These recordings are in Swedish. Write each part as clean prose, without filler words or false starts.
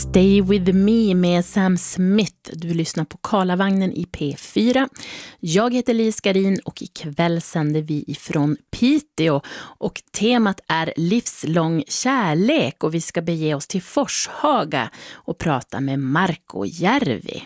Stay with me med Sam Smith. Du lyssnar på Karlavagnen i P4. Jag heter Lis Garin och ikväll sänder vi ifrån Piteå. Och temat är livslång kärlek och vi ska bege oss till Forshaga och prata med Marco Järvi.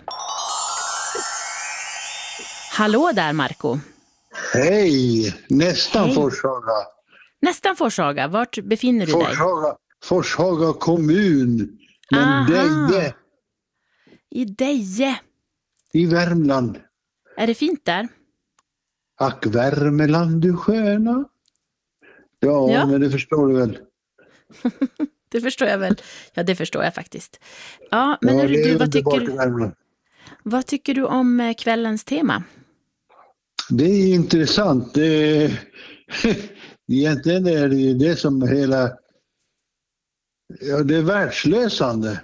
Hallå där Marco. Hej, nästan Hej. Forshaga. Nästan Forshaga, vart befinner du dig? Forshaga kommun. Men Aha. Deje I Deje. i Värmland. Är det fint där? Ack Värmeland du sköna. Ja, men det förstår du väl. Det förstår jag väl. Ja, det förstår jag faktiskt. Ja, men Ja, du, vad tycker du om kvällens tema? Det är intressant. Egentligen är det ju det som hela... Ja, det är världslösande.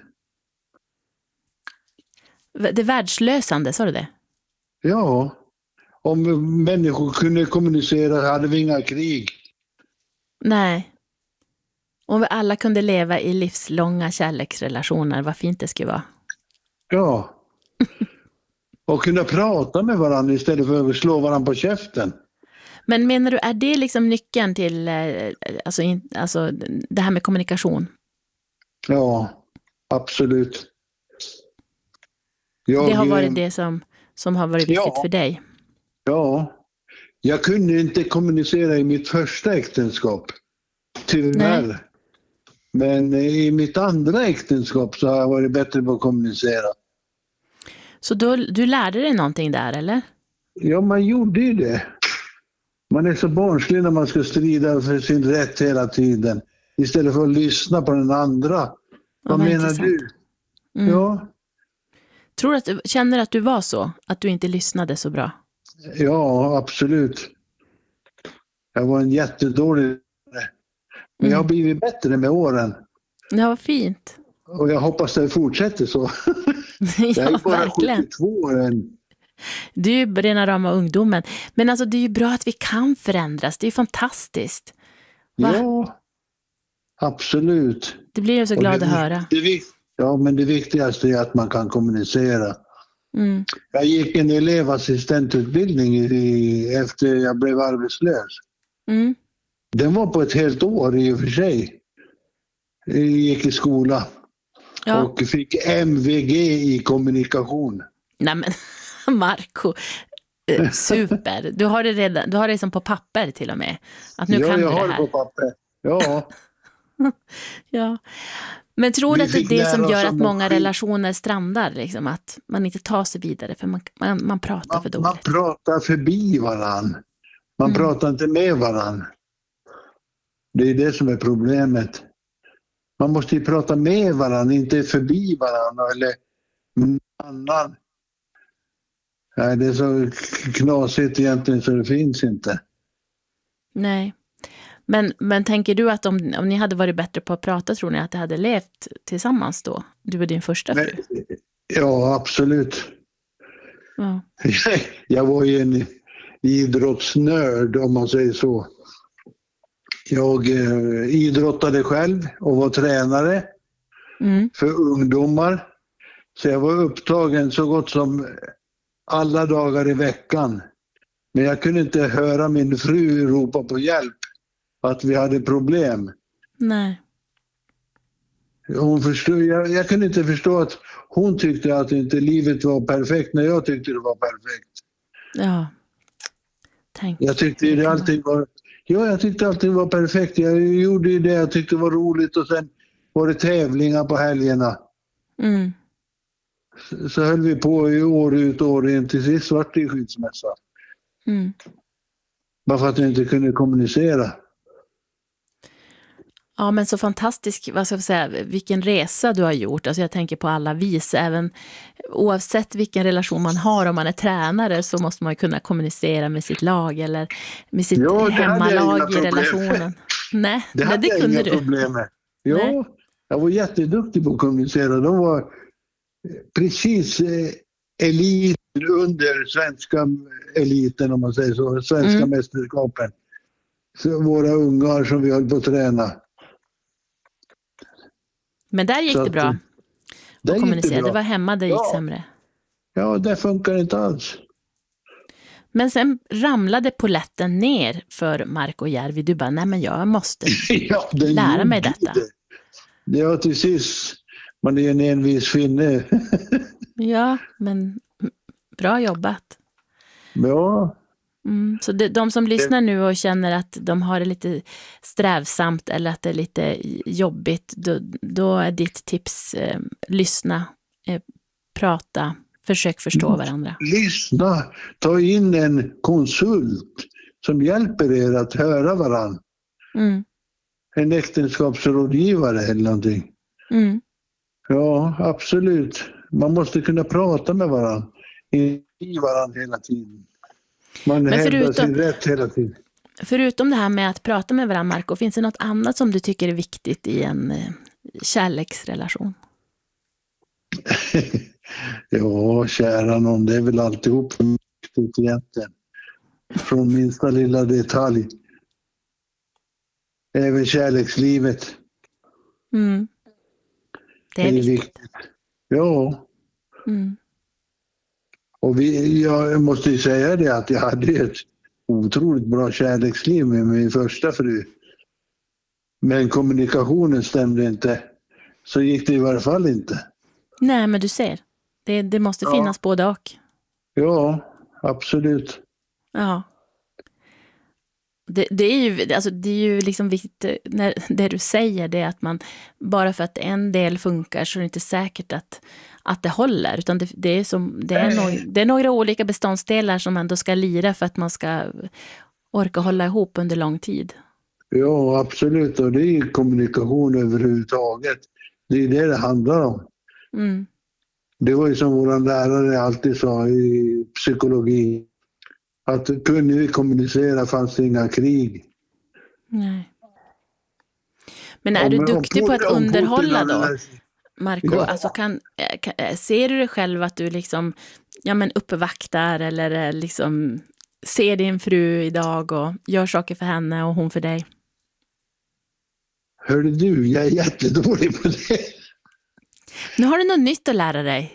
Det världslösande, sa du det? Ja, om människor kunde kommunicera hade vi inga krig. Nej. Om vi alla kunde leva i livslånga kärleksrelationer, vad fint det skulle vara. Ja. Och kunna prata med varandra istället för att slå varandra på käften. Men menar du, är det liksom nyckeln till alltså det här med kommunikation? Ja, absolut. Det har varit det som har varit viktigt för dig? Ja. Jag kunde inte kommunicera i mitt första äktenskap. Tyvärr. Nej. Men i mitt andra äktenskap så har jag varit bättre på att kommunicera. Så du lärde dig någonting där, eller? Ja, man gjorde ju det. Man är så barnslig när man ska strida för sin rätt hela tiden. Istället för att lyssna på den andra. Vad menar du? Mm. Ja. Känner att du var så? Att du inte lyssnade så bra? Ja, absolut. Jag var en jättedålig. Men jag har blivit bättre med åren. Ja, vad fint. Och jag hoppas det fortsätter så. Ja, jag är bara verkligen. 72 år än. Du är ju rena rama ungdomen. Men alltså det är ju bra att vi kan förändras. Det är ju fantastiskt. Va? Ja, absolut. Det blir jag så glad att höra. Ja, men det viktigaste är att man kan kommunicera. Mm. Jag gick en elevassistentutbildning efter jag blev arbetslös. Mm. Den var på ett helt år i och för sig. Jag gick i skola. Ja. Och fick MVG i kommunikation. Nej men, Marco, super. Du har det som på papper till och med. Att nu kan du det här. Ja, jag har det på papper. Ja. Ja. Men tror du att det är det som gör att många relationer strandar? Liksom, att man inte tar sig vidare för man pratar för dåligt? Man pratar förbi varann. Man pratar inte med varann. Det är det som är problemet. Man måste ju prata med varann, inte förbi varann eller med annan. Nej, det är så knasigt egentligen så det finns inte. Nej. Men tänker du att om ni hade varit bättre på att prata, tror ni att det hade levt tillsammans då? Du och din första fru? Ja, absolut. Ja. Jag var ju en idrottsnörd om man säger så. Jag idrottade själv och var tränare för ungdomar. Så jag var upptagen så gott som alla dagar i veckan. Men jag kunde inte höra min fru ropa på hjälp att vi hade problem. Nej. Jag kunde inte förstå att hon tyckte att inte livet var perfekt när jag tyckte det var perfekt. Ja. Jag tyckte allting var perfekt. Jag gjorde ju det jag tyckte var roligt och sen var det tävlingar på helgerna. Mm. Så höll vi på i år ut och år in, till sist vart det skilsmässa. Mm. Bara för att jag inte kunde kommunicera. Ja, men så fantastisk, vad ska jag säga, vilken resa du har gjort. Alltså jag tänker på alla vis, även oavsett vilken relation man har, om man är tränare så måste man ju kunna kommunicera med sitt lag eller med sitt hemmalag i relationen. Nej, det kunde du. Problem med. Ja, nej. Jag var jätteduktig på att kommunicera. De var precis elit under svenska eliten, om man säger så, svenska mästerskapen. Så våra ungar som vi höll på att träna. Men där gick det bra. Där gick kommunicera. det bra. Det var hemma det gick sämre. Ja, det funkar inte alls. Men sen ramlade poletten ner för Marco Järvi. Du bara, nej men jag måste lära mig detta. Ja, till sist. Man är en envis finne. Ja, men bra jobbat. Ja. Så de som lyssnar nu och känner att de har det lite strävsamt eller att det är lite jobbigt, då är ditt tips lyssna, prata, försök förstå varandra. Lyssna, ta in en konsult som hjälper er att höra varandra. En äktenskapsrådgivare eller någonting. Ja, absolut. Man måste kunna prata med varandra. I varandra hela tiden. Man hävdar sin rätt hela tiden. Förutom det här med att prata med varandra, Marco, finns det något annat som du tycker är viktigt i en kärleksrelation? Ja, kära någon, det är väl alltihop viktigt egentligen. Från minsta lilla detalj. Även kärlekslivet. Det är viktigt. Ja. Och jag måste ju säga det att jag hade ett otroligt bra kärleksliv med min första fru. Men kommunikationen stämde inte. Så gick det i varje fall inte. Nej, men du ser. Det måste finnas både och. Ja, absolut. Ja. Det är ju liksom viktigt när det du säger, det är att man bara för att en del funkar så är det inte säkert att det håller, utan det är några olika beståndsdelar som ändå ska lira för att man ska orka hålla ihop under lång tid. Ja, absolut, och det är kommunikation överhuvudtaget. Det är det handlar om. Det var ju som vår lärare alltid sa i psykologi, att kunde vi kommunicera fanns det inga krig. Nej. Men är du duktig på att underhålla då, Marco? Ja. Alltså ser du dig själv att du liksom uppvaktar eller liksom ser din fru idag och gör saker för henne och hon för dig? Hörde du, jag är jättedålig på det. Nu har du något nytt att lära dig.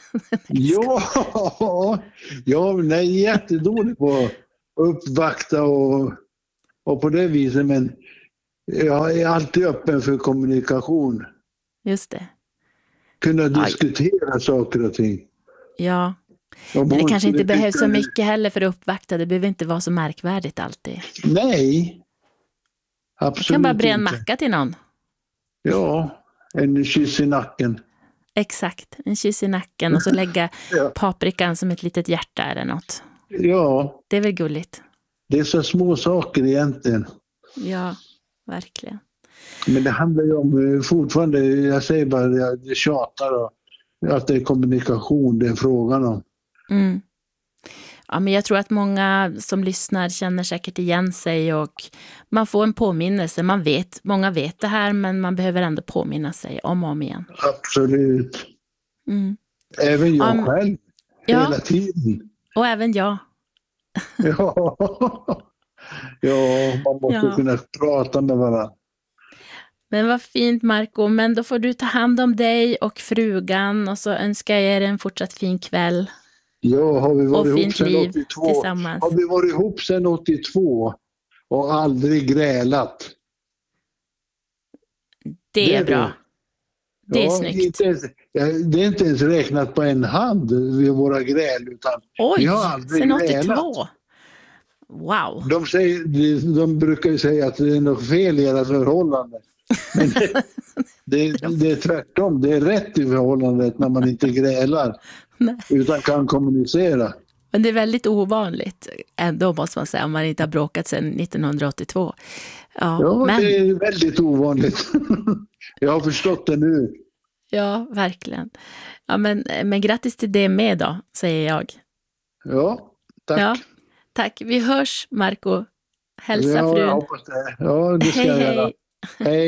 Jag är jättedålig på att uppvakta och på det viset, men jag är alltid öppen för kommunikation. Just det. Kunna diskutera saker och ting. Ja, men det kanske inte behövs så mycket heller för att uppvakta. Det behöver inte vara så märkvärdigt alltid. Nej, absolut inte. Du kan bara bre en macka till någon. Ja, en kyss i nacken. Exakt, en kyss i nacken och så lägga paprikan som ett litet hjärta eller något. Ja. Det är väl gulligt. Det är så små saker egentligen. Ja, verkligen. Men det handlar ju om fortfarande, jag säger bara, jag tjatar och att det är kommunikation det är frågan om. Ja, men jag tror att många som lyssnar känner säkert igen sig och man får en påminnelse. Många vet det här, men man behöver ändå påminna sig om och om igen. Absolut. Även jag själv, hela tiden. Och även jag. Man måste kunna prata med varandra. Men vad fint, Marco. Men då får du ta hand om dig och frugan och så önskar jag er en fortsatt fin kväll. Ja, har vi varit ihop sedan 82? Tillsammans. Har vi varit ihop sedan 82 och aldrig grälat? Det är bra. Det är snyggt. Det är inte ens räknat på en hand vid våra gräl, utan vi har aldrig sedan grälat. 82? Wow. De brukar ju säga att det är något fel i era förhållande. Men det är tvärtom. Det är rätt i förhållandet när man inte grälar. Nej. Utan kan kommunicera. Men det är väldigt ovanligt ändå, måste man säga, om man inte har bråkat sedan 1982. Men det är väldigt ovanligt. Jag har förstått det nu. Ja, verkligen. Ja, men grattis till det med då, säger jag. Ja, tack. Ja, tack. Vi hörs, Marco. Hälsa frun. Jag hoppas det. Ja, det ska jag göra. Hej.